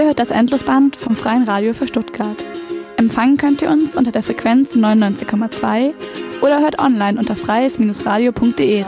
hört das Endlosband vom Freien Radio für Stuttgart. Empfangen könnt ihr uns unter der Frequenz 99,2 oder hört online unter freies-radio.de